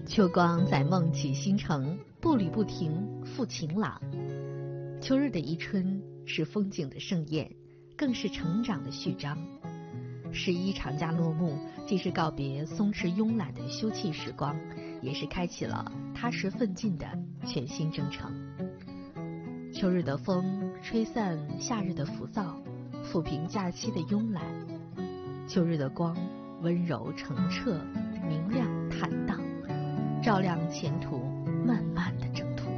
秋光在梦起新城，步履不停复晴朗。秋日的宜春是风景的盛宴，更是成长的序章。11长假落幕，既是告别松弛慵懒的休憩时光，也是开启了踏实奋进的全新征程。秋日的风吹散夏日的浮躁，抚平假期的慵懒。秋日的光温柔澄澈，明亮坦荡，照亮前途漫漫的征途。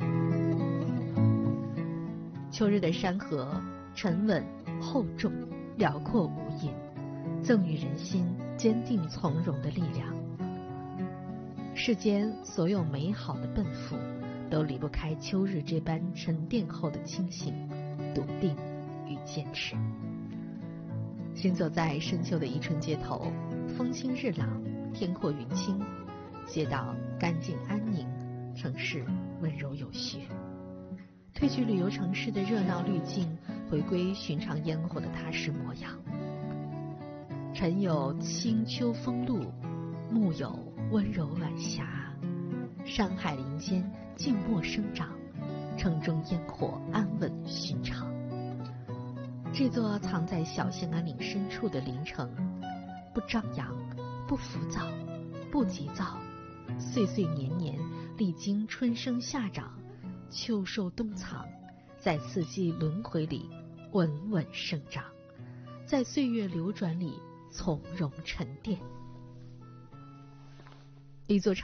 秋日的山河沉稳厚重，辽阔无垠，赠予人心坚定从容的力量。世间所有美好的奔赴，都离不开秋日这般沉淀后的清醒、笃定与坚持。行走在深秋的宜春街头，风清日朗，天阔云清，街道干净安宁，城市温柔有序。褪去旅游城市的热闹滤镜，回归寻常烟火的踏实模样。晨有清秋风露，暮有温柔晚霞，山海林间静默生长，城中烟火安稳寻常。这座藏在小兴安岭深处的林城，不张扬，不浮躁，不急躁，岁岁年年历经春生夏长，秋收冬藏，在四季轮回里稳稳生长，在岁月流转里从容沉淀。一座